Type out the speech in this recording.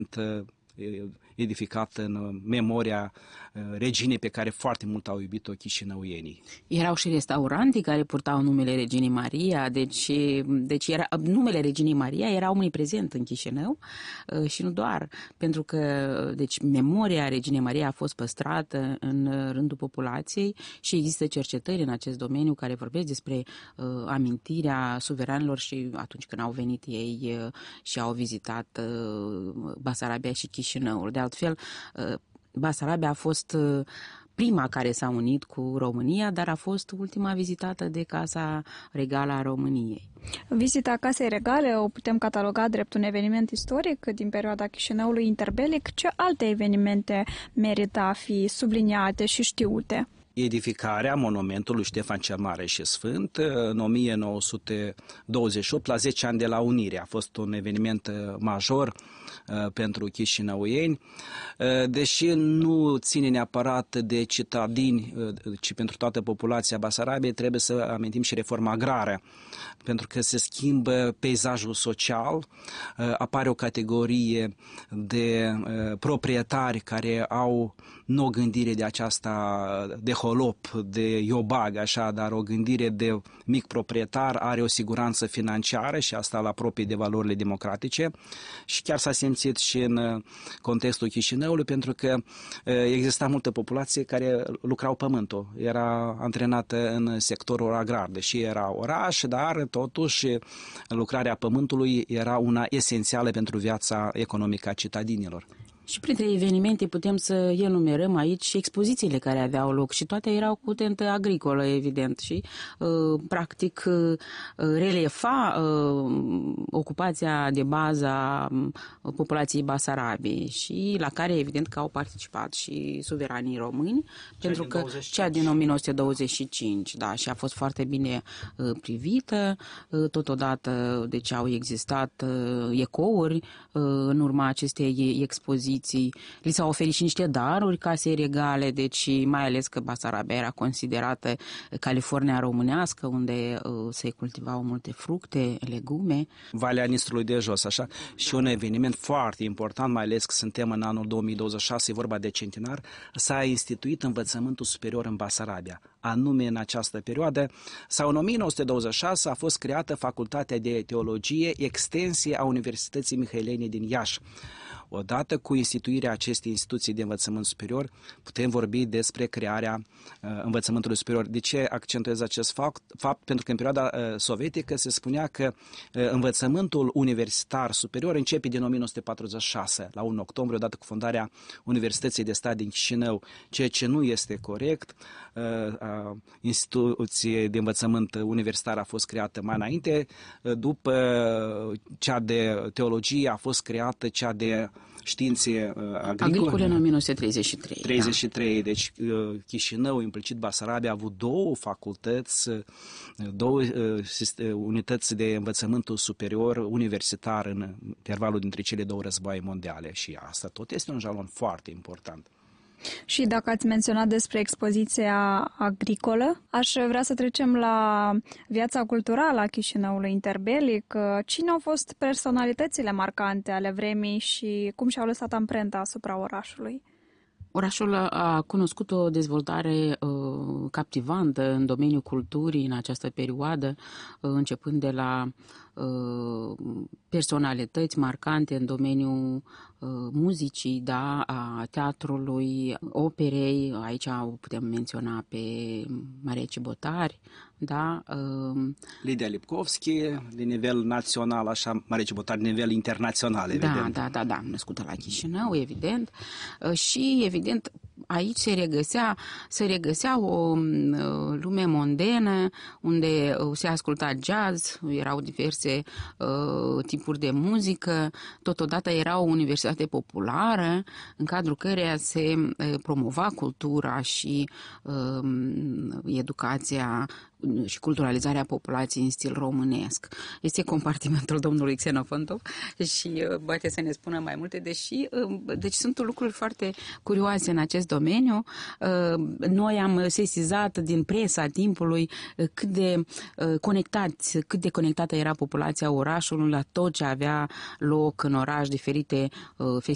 edificat în memoria reginei pe care foarte mult au iubit-o chișinăuienii. Erau și restaurantii care purtau numele Reginei Maria, deci numele Reginei Maria era omniprezent în Chișinău și nu doar, pentru că deci memoria Reginei Maria a fost păstrată în rândul populației și există cercetări în acest domeniu care vorbesc despre amintirea suveranilor și atunci când au venit ei și au vizitat Basarabia și Chișinăul. De altfel, Basarabia a fost prima care s-a unit cu România, dar a fost ultima vizitată de Casa Regală a României. Vizita Casei Regale o putem cataloga drept un eveniment istoric din perioada Chișinăului interbelic. Ce alte evenimente merită a fi subliniate și știute? Edificarea monumentului Ștefan cel Mare și Sfânt în 1928, la 10 ani de la unire. A fost un eveniment major pentru chișinăuieni, deși nu ține neapărat de citadini, ci pentru toată populația Basarabiei, trebuie să amintim și reforma agrară, pentru că se schimbă peisajul social, apare o categorie de proprietari care au nu o gândire de aceasta de holop, de iobag, așa, dar o gândire de mic proprietar, are o siguranță financiară și asta îl apropie de valorile democratice și chiar s-a simțit și în contextul Chișinăului, pentru că exista multă populație care lucrau pământul, era antrenată în sectorul agrar, deși era oraș, dar totuși lucrarea pământului era una esențială pentru viața economică a citadinilor. Și printre evenimente putem să enumerăm aici și expozițiile care aveau loc și toate erau cu tentă agricolă, evident, și practic relefa ocupația de bază a populației Basarabiei și la care evident că au participat și suveranii români, pentru că cea din 1925, da, și a fost foarte bine privită, totodată deci au existat ecouri în urma acestei expoziții. Li s-au oferit și niște daruri Casei Regale, deci mai ales că Basarabia era considerată California românească, unde se cultivau multe fructe, legume. Valea Nistrului de Jos, așa, și un eveniment foarte important, mai ales că suntem în anul 2026, e vorba de centenar, s-a instituit învățământul superior în Basarabia. Anume în această perioadă, sau în 1926 a fost creată Facultatea de Teologie, extensie a Universității Mihailene din Iași. Odată cu instituirea acestei instituții de învățământ superior, putem vorbi despre crearea învățământului superior. De ce accentuez acest fapt? Pentru că în perioada sovietică se spunea că învățământul universitar superior începe din 1946, la 1 octombrie, odată cu fondarea Universității de Stat din Chișinău, ceea ce nu este corect. Instituție de învățământ universitar a fost creată mai înainte, după cea de teologie a fost creată cea de științe agricole în 1933. 33, da. Deci Chișinău, implicit Basarabia, a avut două facultăți, două unități de învățământul superior universitar în intervalul dintre cele două războaie mondiale și asta tot este un jalon foarte important. Și dacă ați menționat despre expoziția agricolă, aș vrea să trecem la viața culturală a Chișinăului interbelic. Cine au fost personalitățile marcante ale vremii și cum și-au lăsat amprenta asupra orașului? Orașul a cunoscut o dezvoltare captivantă în domeniul culturii în această perioadă, începând de la personalități marcante în domeniul muzicii, da, a teatrului, operei. Aici putem menționa pe Maria Cibotari, da, Lidia Lipkovski, de nivel național, așa, Maria Cibotari, de nivel internațional, evident. Da, născută la Chișinău, evident, și evident aici se regăsea o lume mondenă unde se asculta jazz, erau diverse tipuri de muzică, totodată era o universitate populară în cadrul căreia se promova cultura și educația și culturalizarea populației în stil românesc. Este compartimentul domnului Xenofontov și poate să ne spună mai multe, deci sunt lucruri foarte curioase în acest domeniu. Noi am sesizat din presa timpului cât de conectată era populația orașului la tot ce avea loc în oraș, diferite